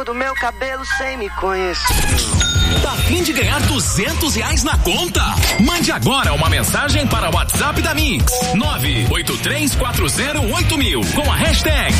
Do meu cabelo sem me conhecer. Tá a fim de ganhar R$200 na conta? Mande agora uma mensagem para o WhatsApp da Mix 983408000 com a hashtag